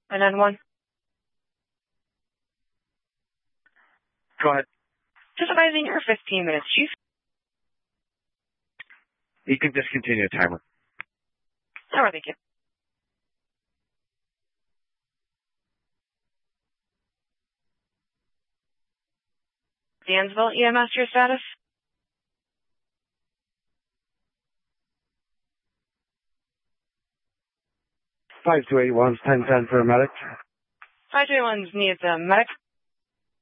And then one. Go ahead. Just advising your 15 minutes, Chief. You can discontinue the timer. All right, thank you. Dansville EMS, your status? 5281's 1010 for a medic. 5281 needs a medic.